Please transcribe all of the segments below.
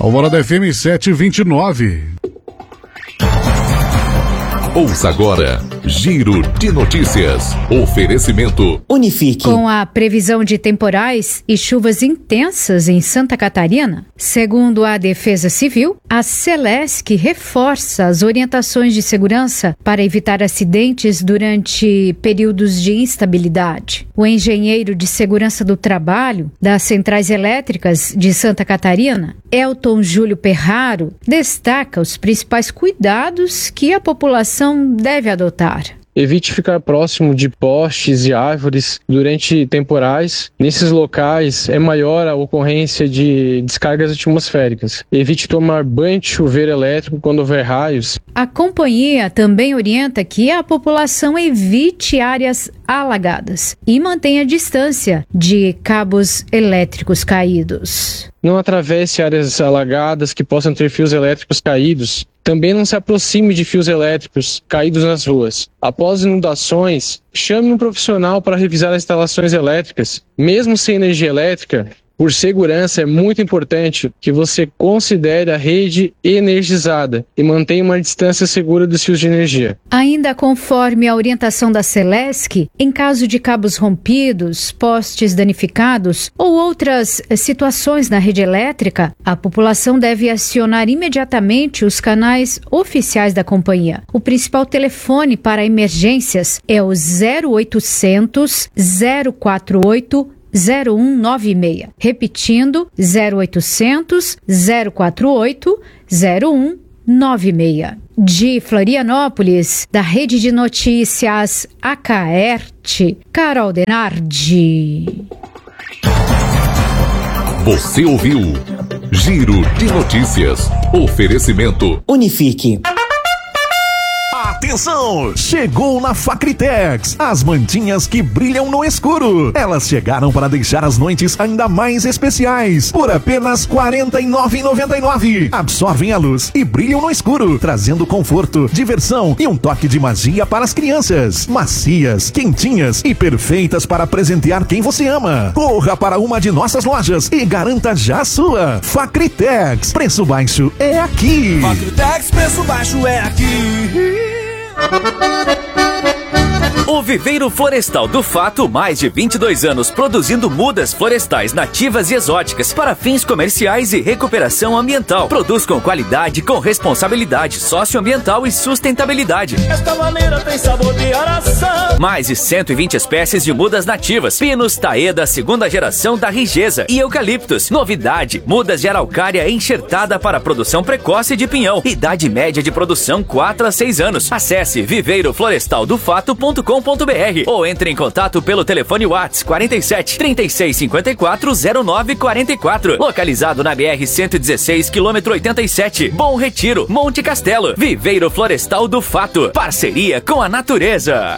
Alvorada FM 729. Ouça agora, Giro de Notícias. Oferecimento Unifique. Com a previsão de temporais e chuvas intensas em Santa Catarina, segundo a Defesa Civil, a Celesc reforça as orientações de segurança para evitar acidentes durante períodos de instabilidade. O engenheiro de segurança do trabalho das Centrais Elétricas de Santa Catarina, Elton Júlio Perraro, destaca os principais cuidados que a população deve adotar. Evite ficar próximo de postes e árvores durante temporais. Nesses locais é maior a ocorrência de descargas atmosféricas. Evite tomar banho de chuveiro elétrico quando houver raios. A companhia também orienta que a população evite áreas alagadas e mantenha distância de cabos elétricos caídos. Não atravesse áreas alagadas que possam ter fios elétricos caídos. Também não se aproxime de fios elétricos caídos nas ruas. Após inundações, chame um profissional para revisar as instalações elétricas. Mesmo sem energia elétrica, por segurança, é muito importante que você considere a rede energizada e mantenha uma distância segura dos fios de energia. Ainda conforme a orientação da Celesc, em caso de cabos rompidos, postes danificados ou outras situações na rede elétrica, a população deve acionar imediatamente os canais oficiais da companhia. O principal telefone para emergências é o 0800 048 0196. Repetindo, 0800 048 0196. De Florianópolis, da Rede de Notícias Acaerte, Carol Denardi. Você ouviu Giro de Notícias. Oferecimento Unifique. Atenção! Chegou na Facritex as mantinhas que brilham no escuro. Elas chegaram para deixar as noites ainda mais especiais. Por apenas R$ 49,99. Absorvem a luz e brilham no escuro, trazendo conforto, diversão e um toque de magia para as crianças. Macias, quentinhas e perfeitas para presentear quem você ama. Corra para uma de nossas lojas e garanta já a sua. Facritex, preço baixo é aqui. Facritex, preço baixo é aqui. O Viveiro Florestal do Fato, mais de 22 anos produzindo mudas florestais nativas e exóticas para fins comerciais e recuperação ambiental. Produz com qualidade, com responsabilidade socioambiental e sustentabilidade. Esta maneira tem sabor de araçá. Mais de 120 espécies de mudas nativas. Pinos Taeda, segunda geração da Rigesa e eucaliptos. Novidade, mudas de araucária enxertada para produção precoce de pinhão. Idade média de produção 4 a 6 anos. Acesse viveiroflorestaldofato.com.br ou entre em contato pelo telefone WhatsApp 47 36 54 09 44. Localizado na BR 116, quilômetro 87, Bom Retiro, Monte Castelo. Viveiro Florestal do Fato, parceria com a natureza.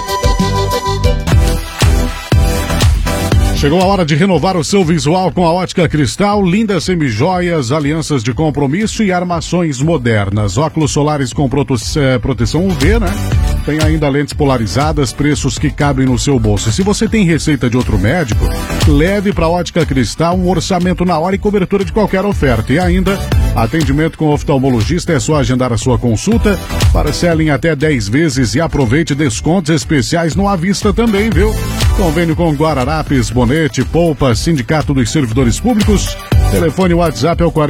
Chegou a hora de renovar o seu visual com a Ótica Cristal, lindas semijoias, alianças de compromisso e armações modernas. Óculos solares com proteção UV, né? Tem ainda lentes polarizadas, preços que cabem no seu bolso. E se você tem receita de outro médico, leve para a Ótica Cristal um orçamento na hora e cobertura de qualquer oferta. E ainda, atendimento com oftalmologista, é só agendar a sua consulta, parcela em até 10 vezes e aproveite descontos especiais no à vista também, viu? Convênio com Guararapes, Bonete, Poupa, Sindicato dos Servidores Públicos. Telefone WhatsApp é o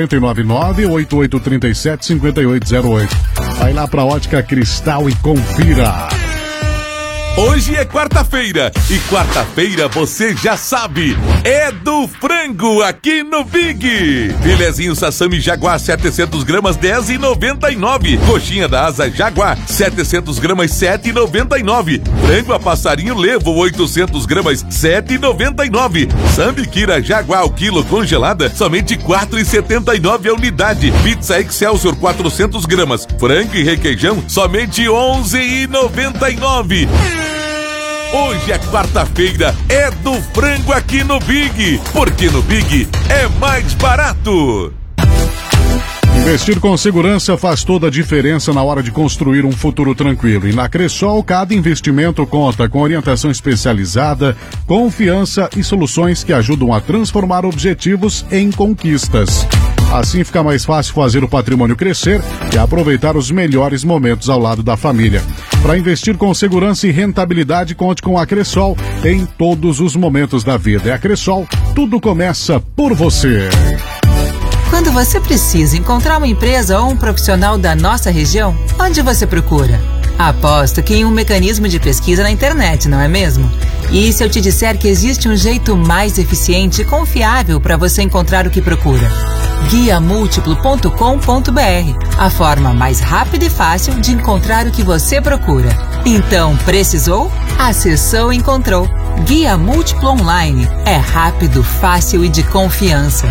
499-8837-5808. Vai lá pra Ótica Cristal e confira. Hoje é quarta-feira e quarta-feira você já sabe, é do frango aqui no Big. Filezinho Sassami Jaguar 700 gramas 10,99. Coxinha da asa Jaguar 700 gramas 7,99. Frango a passarinho Levo 800 gramas 7,99. Sambiquira Jaguar o quilo congelada somente 4,79 a unidade. Pizza Excelsior 400 gramas frango e requeijão somente 11,99. Hoje é quarta-feira, é do frango aqui no Big, porque no Big é mais barato. Investir com segurança faz toda a diferença na hora de construir um futuro tranquilo. E na Cressol, cada investimento conta com orientação especializada, confiança e soluções que ajudam a transformar objetivos em conquistas. Assim fica mais fácil fazer o patrimônio crescer e aproveitar os melhores momentos ao lado da família. Para investir com segurança e rentabilidade, conte com a Cressol em todos os momentos da vida. É a Cressol, tudo começa por você. Quando você precisa encontrar uma empresa ou um profissional da nossa região, onde você procura? Aposto que em um mecanismo de pesquisa na internet, não é mesmo? E se eu te disser que existe um jeito mais eficiente e confiável para você encontrar o que procura? Guiamúltiplo.com.br, a forma mais rápida e fácil de encontrar o que você procura. Então, precisou? Acessou e encontrou. Guia Múltiplo Online. É rápido, fácil e de confiança.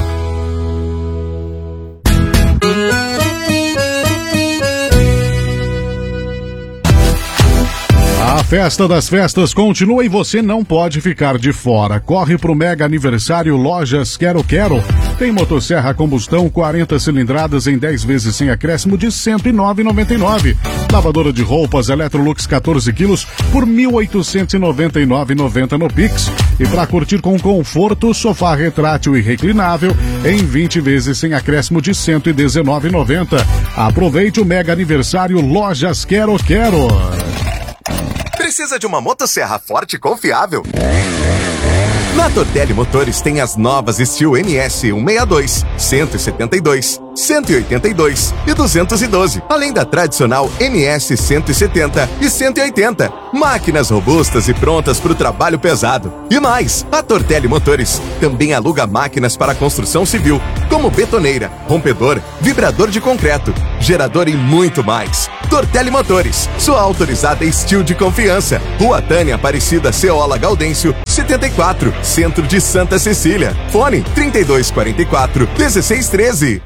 A Festa das Festas continua e você não pode ficar de fora. Corre pro mega aniversário Lojas Quero Quero. Tem motosserra a combustão 40 cilindradas em 10 vezes sem acréscimo de R$ 109,99. Lavadora de roupas Electrolux 14 quilos por R$ 1.899,90 no Pix. E para curtir com conforto, sofá retrátil e reclinável em 20 vezes sem acréscimo de R$ 119,90. Aproveite o mega aniversário Lojas Quero Quero. Precisa de uma motosserra forte e confiável? Na Tortelli Motores tem as novas Steel NS 162, 172, 182 e 212, além da tradicional NS 170 e 180. Máquinas robustas e prontas para o trabalho pesado. E mais, a Tortelli Motores também aluga máquinas para construção civil, como betoneira, rompedor, vibrador de concreto, gerador e muito mais. Tortelli Motores, sua autorizada Steel de confiança. Rua Tânia Aparecida Ceola Gaudêncio, 74, Centro de Santa Cecília. Fone 3244 1613.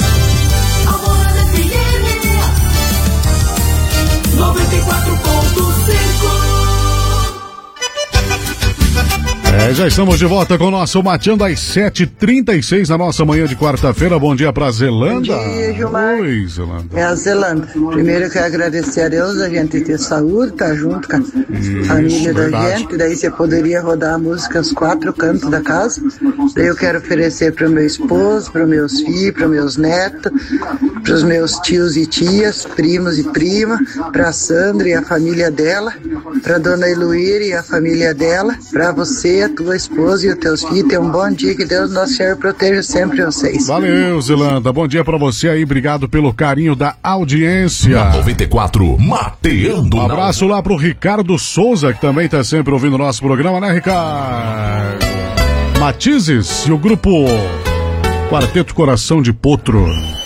94.5. Já estamos de volta com o nosso Mateando às 7h36 na nossa manhã de quarta-feira. Bom dia pra Zelanda. Bom dia, Gilmar. Oi, Zelanda. É a Zelanda. Primeiro eu quero agradecer a Deus a gente ter saúde, tá junto com a família da gente. Daí você poderia rodar a música Os Quatro Cantos da Casa. Daí eu quero oferecer para o meu esposo, para meus filhos, para meus netos, para os meus tios e tias, primos e prima, para a Sandra e a família dela, para dona Heloíra e a família dela, para você, a tua esposa e os teus filhos. Tenham um bom dia, que Deus nosso Senhor proteja sempre vocês. Valeu, Zelanda. Bom dia pra você aí, obrigado pelo carinho da audiência. Na 94, Mateando. Um abraço lá pro Ricardo Souza, que também tá sempre ouvindo o nosso programa, né, Ricardo? Matizes e o grupo Quarteto Coração de Potro.